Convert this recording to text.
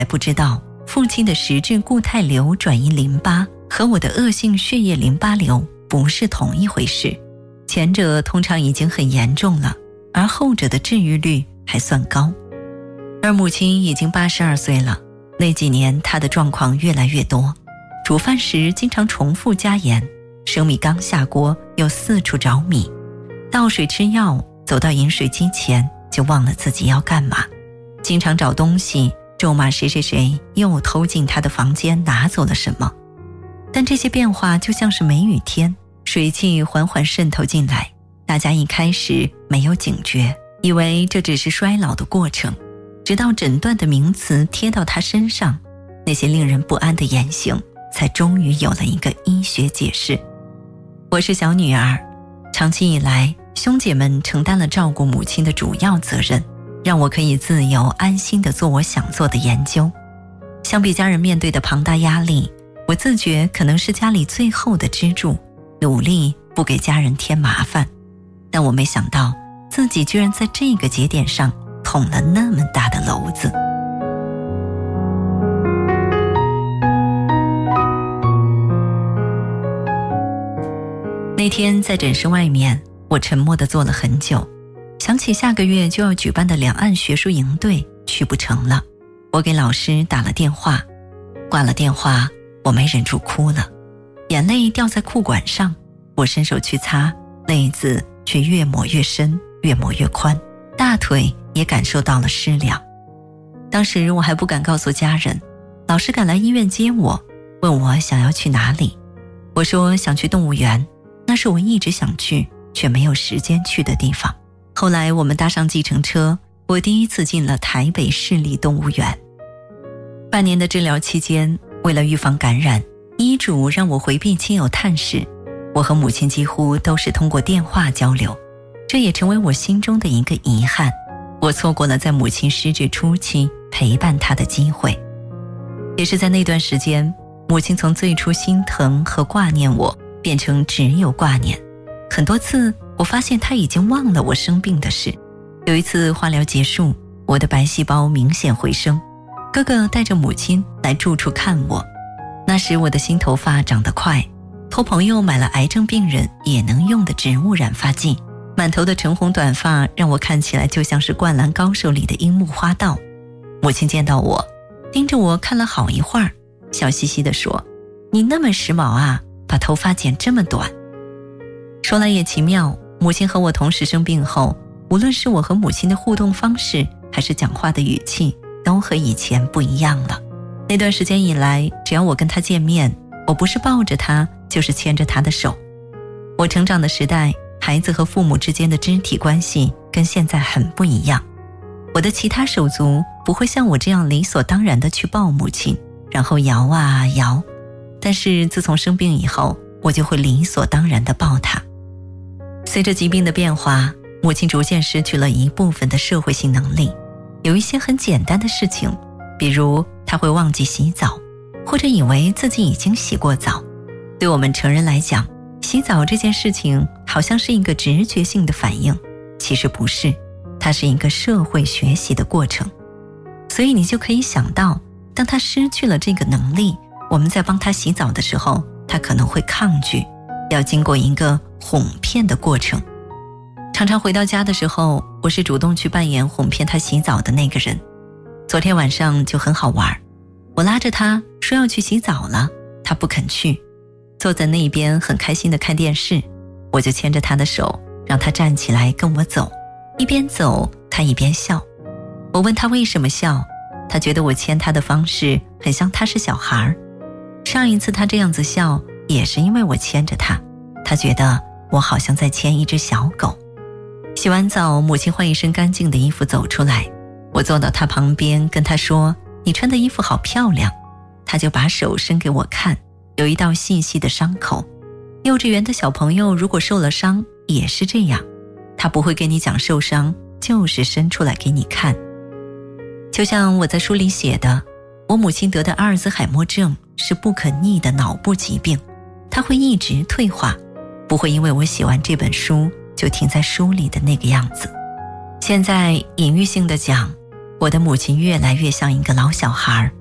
还不知道父亲的实质固态瘤转移淋巴和我的恶性血液淋巴瘤不是同一回事，前者通常已经很严重了，而后者的治愈率还算高。而母亲已经82岁了，那几年她的状况越来越多，煮饭时经常重复加盐，生米刚下锅又四处找米，倒水吃药，走到饮水机前就忘了自己要干嘛，经常找东西，咒骂谁谁谁又偷进他的房间拿走了什么。但这些变化就像是梅雨天，水汽缓缓渗透进来，大家一开始没有警觉，以为这只是衰老的过程，直到诊断的名词贴到他身上，那些令人不安的言行才终于有了一个医学解释。我是小女儿，长期以来兄姐们承担了照顾母亲的主要责任，让我可以自由安心地做我想做的研究。相比家人面对的庞大压力，我自觉可能是家里最后的支柱，努力不给家人添麻烦。但我没想到自己居然在这个节点上捅了那么大的篓子。那天在诊室外面，我沉默地坐了很久，想起下个月就要举办的两岸学术营队去不成了，我给老师打了电话，挂了电话，我没忍住哭了，眼泪掉在裤管上，我伸手去擦，泪渍却越抹越深，越抹越宽，大腿也感受到了湿凉。当时我还不敢告诉家人，老师赶来医院接我，问我想要去哪里。我说想去动物园，那是我一直想去却没有时间去的地方。后来我们搭上计程车，我第一次进了台北市立动物园。半年的治疗期间，为了预防感染，医嘱让我回避亲友探视，我和母亲几乎都是通过电话交流，这也成为我心中的一个遗憾。我错过了在母亲失智初期陪伴她的机会。也是在那段时间，母亲从最初心疼和挂念我，变成只有挂念。很多次我发现她已经忘了我生病的事。有一次化疗结束，我的白细胞明显回升，哥哥带着母亲来住处看我。那时我的新头发长得快，托朋友买了癌症病人也能用的植物染发剂，满头的橙红短发让我看起来就像是灌篮高手里的樱木花道。母亲见到我，盯着我看了好一会儿，笑嘻嘻地说：“你那么时髦啊，把头发剪这么短。”说来也奇妙，母亲和我同时生病后，无论是我和母亲的互动方式，还是讲话的语气，都和以前不一样了。那段时间以来，只要我跟她见面，我不是抱着她，就是牵着她的手。我成长的时代，孩子和父母之间的肢体关系跟现在很不一样。我的其他手足不会像我这样理所当然地去抱母亲，然后摇啊摇，但是自从生病以后，我就会理所当然地抱她。随着疾病的变化，母亲逐渐失去了一部分的社会性能力，有一些很简单的事情，比如她会忘记洗澡，或者以为自己已经洗过澡。对我们成人来讲，洗澡这件事情好像是一个直觉性的反应，其实不是，它是一个社会学习的过程。所以你就可以想到，当她失去了这个能力，我们在帮她洗澡的时候，她可能会抗拒，要经过一个哄骗的过程。常常回到家的时候，我是主动去扮演哄骗她洗澡的那个人。昨天晚上就很好玩，我拉着她说要去洗澡了，她不肯去，坐在那一边很开心地看电视，我就牵着她的手，让她站起来跟我走，一边走她一边笑。我问她为什么笑，她觉得我牵她的方式很像她是小孩。上一次她这样子笑，也是因为我牵着她，她觉得我好像在牵一只小狗。洗完澡，母亲换一身干净的衣服走出来，我坐到她旁边跟她说：“你穿的衣服好漂亮。”她就把手伸给我看，有一道细细的伤口。幼稚园的小朋友如果受了伤也是这样，他不会跟你讲受伤，就是伸出来给你看。就像我在书里写的，我母亲得的阿尔兹海默症是不可逆的脑部疾病，它会一直退化，不会因为我写完这本书就停在书里的那个样子。现在隐喻性的讲， 我的母亲越来越像一个老小孩，